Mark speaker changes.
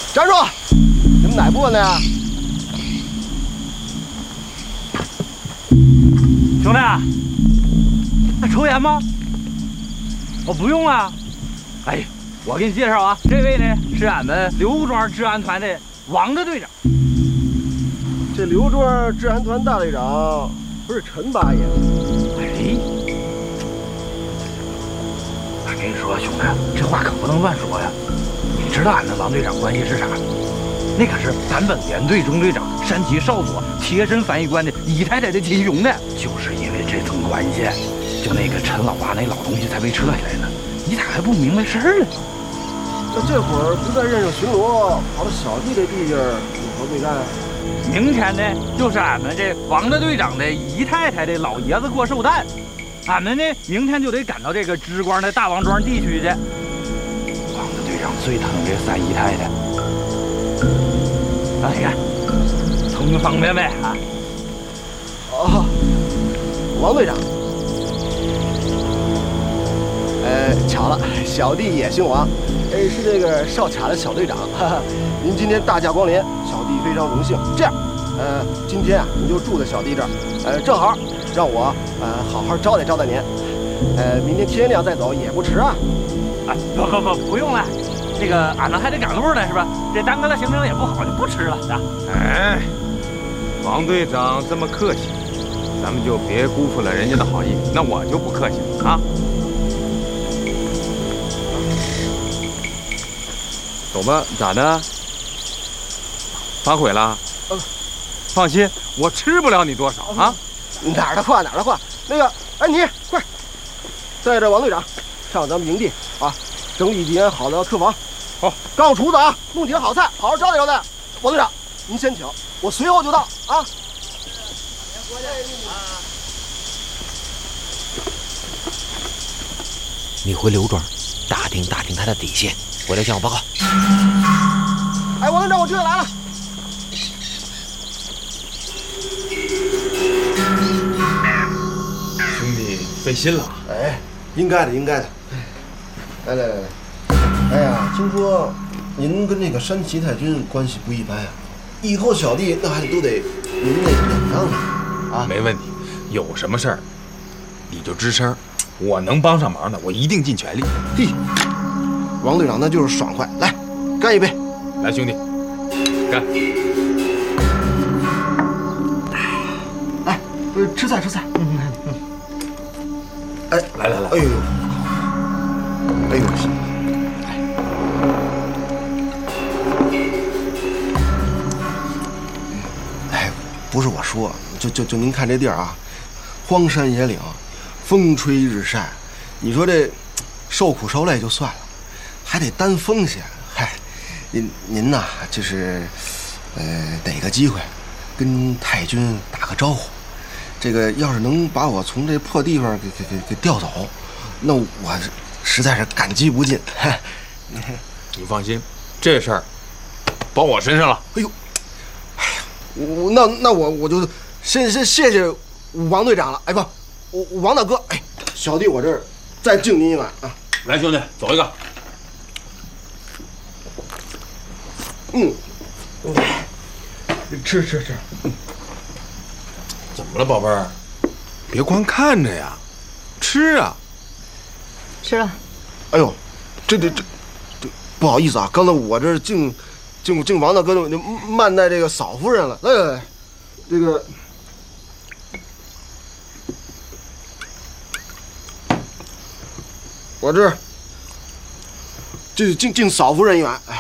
Speaker 1: 站住！你们哪部分的呀？
Speaker 2: 兄弟，还抽烟吗？我不用啊。哎，我给你介绍啊，这位呢是俺们刘庄治安团的王大队长。
Speaker 1: 这刘庄治安团大队长不是陈八爷？
Speaker 2: 哎，我跟你说，兄弟，这话可不能乱说呀。你知道俺们王队长关系是啥？那可是咱本连队中队长、山崎少佐贴身翻译官的姨太太的亲兄弟。就是因为这层关系，就那个陈老八那老东西才被撤下来了。你咋还不明白事儿呢？
Speaker 1: 那这会儿不在任上巡逻，跑到小弟这地界儿有何贵干？
Speaker 2: 明天呢，就是俺们这王大队长的姨太太的老爷子过寿诞，俺们呢明天就得赶到这个芝光的大王庄地区去。王大队长最疼这三姨太太，那你看，通方便没啊？
Speaker 1: 哦，王队长。巧了，小弟也姓王，是这个哨卡的小队长。哈哈，您今天大驾光临，小弟非常荣幸。这样，今天啊，您就住在小弟这儿，正好让我好好招待招待您。明天天亮再走也不迟啊。啊，不用了，这个俺们还得赶路呢，是吧？这耽搁了行程也不好，就不吃了啊。
Speaker 3: 哎，王队长这么客气，咱们就别辜负了人家的好意。那我就不客气了啊。走吧，咋的？反悔了？放心，我吃不了你多少啊。
Speaker 1: 哪儿的话哪儿的话，那个，哎，你快带着王队长上咱们营地啊，整理几间好的客房。
Speaker 3: 好，
Speaker 1: 告诉厨子啊，弄几个好菜，好好招待招待。王队长，您先请，我随后就到啊。
Speaker 4: 你回刘庄打听打听他的底线，回来向我报告。
Speaker 1: 哎，王队长，我这就来了。
Speaker 3: 兄弟费心了。
Speaker 1: 哎，应该的，应该的。来来来来，哎呀，听说您跟那个山崎太君关系不一般呀，以后小弟那还都得您那忍让呢啊。
Speaker 3: 没问题，有什么事儿你就吱声，我能帮上忙的，我一定尽全力。
Speaker 1: 嘿，王队长那就是爽快，来，干一杯。
Speaker 3: 来，兄弟，干！
Speaker 1: 来，吃菜吃菜。哎，
Speaker 3: 来来来，
Speaker 1: 哎呦，哎呦，哎，不是我说，就您看这地儿啊，荒山野岭，风吹日晒，你说这受苦受累就算了，还得担风险。嗨，您呐，就是逮个机会跟太君打个招呼。这个要是能把我从这破地方给调走，那我实在是感激不尽。
Speaker 3: 你放心，这事儿包我身上了。
Speaker 1: 哎呦，哎呀，那我就先谢谢王队长了。哎不，王大哥，哎，小弟我这儿再敬您一碗啊。
Speaker 3: 来，兄弟，走一个。
Speaker 1: 吃。
Speaker 3: 怎么了，宝贝儿？别光看着呀，吃啊！
Speaker 5: 吃了。
Speaker 1: 哎呦，这不好意思啊，刚才我这敬王大哥就慢待这个嫂夫人了。来，这个我这敬嫂夫人一碗。哎，